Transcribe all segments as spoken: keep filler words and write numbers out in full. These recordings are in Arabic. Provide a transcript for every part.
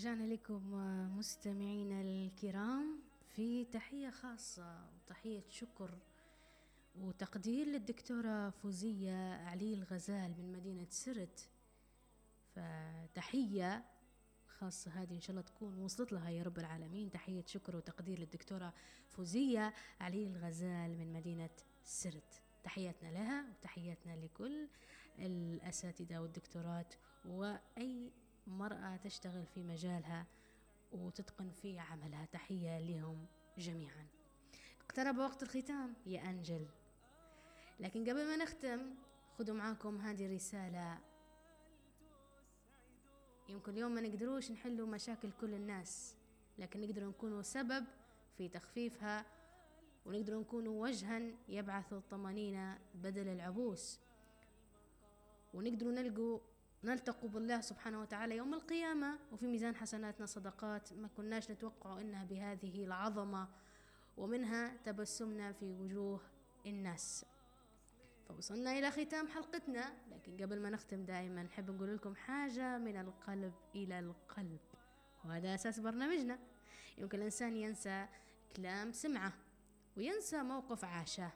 رجعنا لكم مستمعينا الكرام في تحية خاصة وتحية شكر وتقدير للدكتورة فوزية علي الغزال من مدينة سرت. فتحية خاصة هذه إن شاء الله تكون وصلت لها يا رب العالمين. تحية شكر وتقدير للدكتورة فوزية علي الغزال من مدينة سرت. تحياتنا لها وتحياتنا لكل الأساتذة والدكتورات وأي مرأة تشتغل في مجالها وتتقن في عملها. تحية لهم جميعا. اقترب وقت الختام يا أنجل، لكن قبل ما نختم خذوا معاكم هذه الرسالة. يمكن اليوم ما نقدروش نحلوا مشاكل كل الناس، لكن نقدر نكونوا سبب في تخفيفها، ونقدر نكونوا وجها يبعث الطمانينة بدل العبوس، ونقدر نلقوا نلتقوا بالله سبحانه وتعالى يوم القيامة وفي ميزان حسناتنا صدقات ما كناش نتوقع إنها بهذه العظمة، ومنها تبسمنا في وجوه الناس. فوصلنا إلى ختام حلقتنا، لكن قبل ما نختم دائما نحب نقول لكم حاجة من القلب إلى القلب، وهذا أساس برنامجنا. يمكن الإنسان ينسى كلام سمعه وينسى موقف عاشه،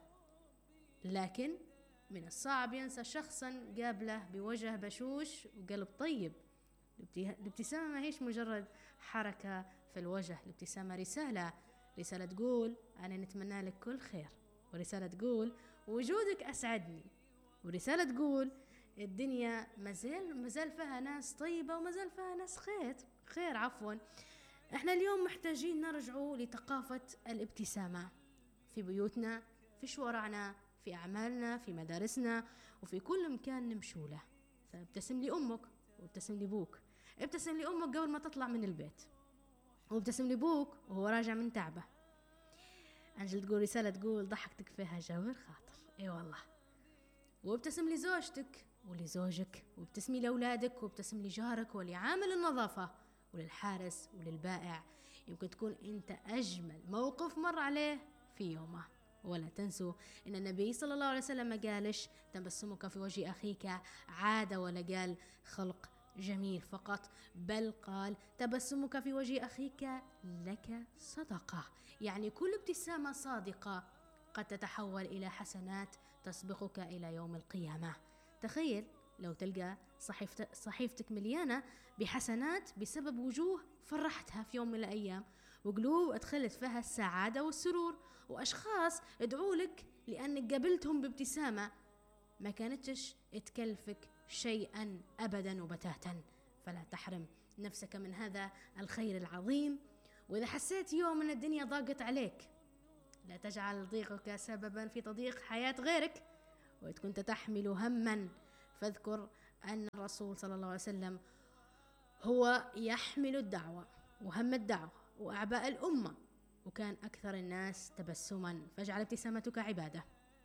لكن من الصعب ينسى شخصا قابله بوجه بشوش وقلب طيب. الابتسامة ما هيش مجرد حركة في الوجه، الابتسامة رسالة رسالة تقول أنا نتمنى لك كل خير، ورسالة تقول وجودك أسعدني، ورسالة تقول الدنيا مازال مازال فيها ناس طيبة ومازال فيها ناس خير خير عفوا. احنا اليوم محتاجين نرجعوا لثقافة الابتسامة في بيوتنا، في شوارعنا، في أعمالنا، في مدارسنا، وفي كل مكان نمشوا له. فابتسم لي أمك وابتسم لي بوك. ابتسم لي أمك قبل ما تطلع من البيت، وابتسم لي بوك وهو راجع من تعبه. أنجل تقول رسالة تقول ضحكتك فيها جبر خاطر. اي والله. وابتسم لي زوجتك ولزوجك، وابتسمي لأولادك، وابتسم لي جارك ولعامل النظافة وللحارس وللبائع. يمكن تكون انت أجمل موقف مر عليه في يومه. ولا تنسوا إن النبي صلى الله عليه وسلم ما قالش تبسمك في وجه أخيك عادة، ولا قال خلق جميل فقط، بل قال تبسمك في وجه أخيك لك صدقة. يعني كل ابتسامة صادقة قد تتحول إلى حسنات تسبقك إلى يوم القيامة. تخيل لو تلقى صحيفت صحيفتك مليانة بحسنات بسبب وجوه فرحتها في يوم من الأيام، وقلوب أدخلت فيها السعادة والسرور، وأشخاص ادعوا لك لأنك قابلتهم بابتسامة ما كانتش تكلفك شيئا أبدا وبتاتا. فلا تحرم نفسك من هذا الخير العظيم. وإذا حسيت يوم أن الدنيا ضاقت عليك، لا تجعل ضيقك سببا في تضييق حياة غيرك. وإذ كنت تحمل هما فاذكر أن الرسول صلى الله عليه وسلم هو يحمل الدعوة وهم الدعوة وأعباء الأمة، وكان أكثر الناس تبسما. فاجعل ابتسامتك عبادة،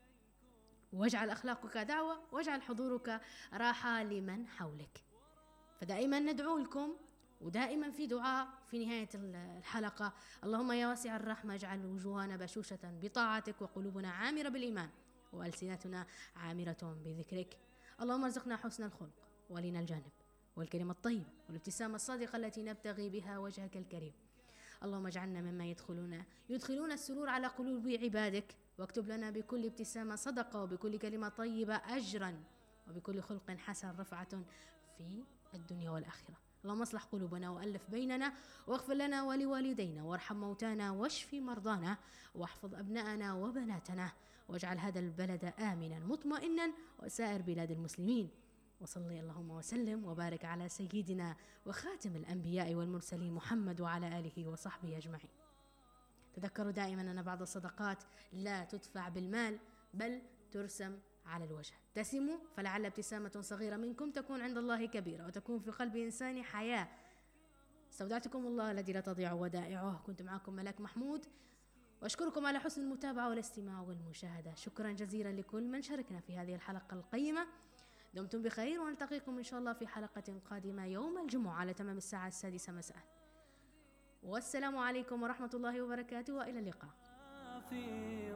واجعل أخلاقك دعوة، واجعل حضورك راحة لمن حولك. فدائما ندعو لكم، ودائما في دعاء في نهاية الحلقة: اللهم يا واسع الرحمة اجعل وجوهنا بشوشة بطاعتك، وقلوبنا عامرة بالإيمان، وألسنتنا عامرة بذكرك. اللهم ارزقنا حسن الخلق ولين الجانب والكلمة الطيبة والابتسامة الصادقة التي نبتغي بها وجهك الكريم. اللهم اجعلنا مما يدخلون يدخلون السرور على قلوب عبادك، واكتب لنا بكل ابتسامة صدقة، وبكل كلمة طيبة أجرا، وبكل خلق حسن رفعة في الدنيا والآخرة. اللهم اصلح قلوبنا وألف بيننا، واغفر لنا ولوالدينا، وارحم موتانا، واشف مرضانا، واحفظ أبناءنا وبناتنا، واجعل هذا البلد آمنا مطمئنا وسائر بلاد المسلمين. وصلي اللهم وسلم وبارك على سيدنا وخاتم الأنبياء والمرسلين محمد وعلى آله وصحبه أجمعين. تذكروا دائما أن بعض الصدقات لا تدفع بالمال بل ترسم على الوجه. ابتسموا فلعل ابتسامة صغيرة منكم تكون عند الله كبيرة، وتكون في قلب إنسان حياة. استودعتكم الله الذي لا تضيع ودائعه. كنت معكم ملاك محمود، وأشكركم على حسن المتابعة والاستماع والمشاهدة. شكرا جزيلا لكل من شاركنا في هذه الحلقة القيمة. دمتم بخير، ونلتقيكم إن شاء الله في حلقة قادمة يوم الجمعة على تمام الساعة السادسة مساء. والسلام عليكم ورحمة الله وبركاته، وإلى اللقاء. في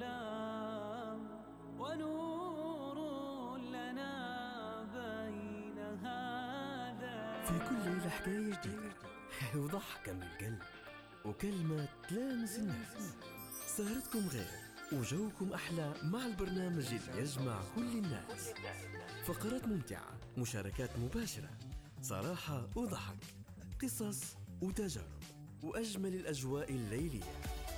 الظلام ونور لنا بين هذا. في كل ليلة حكاية جديدة، وضحكة من القلب وكلمة تلامس الناس. سهرتكم غير وجوكم أحلى مع البرنامج اللي يجمع كل الناس. فقرات ممتعة، مشاركات مباشرة، صراحة وضحك، قصص وتجارب، وأجمل الأجواء الليلية.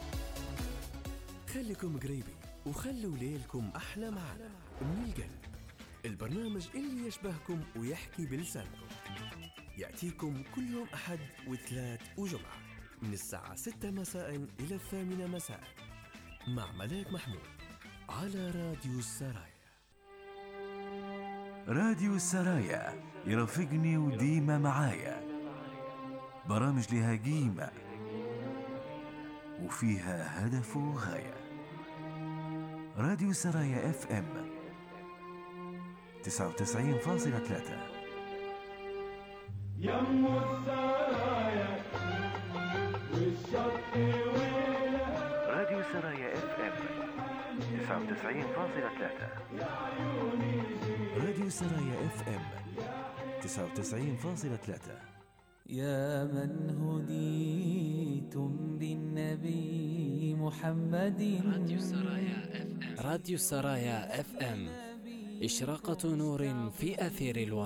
خليكم قريبين وخلوا ليلكم أحلى معنا من القلب. البرنامج اللي يشبهكم ويحكي بلسانكم يأتيكم كل يوم أحد وثلاث وجمعة من الساعة ستة مساء إلى الثامنة مساء مع ملاك محمود على راديو السرايا. راديو السرايا يرافقني وديما معايا، برامج لها قيمة وفيها هدف وغاية. راديو السرايا اف ام تسعة وتسعين فاصلة ثلاثة. يم السرايا والشط ويلها. راديو السرايا اف ام تسعة وتسعين فاصلة ثلاثة. راديو السرايا اف ام تسعة وتسعين فاصلة ثلاثة. يا من هديتم بالنبي محمد. راديو السرايا اف ام. راديو السرايا اف ام، إشراقة نور في أثير الوطن.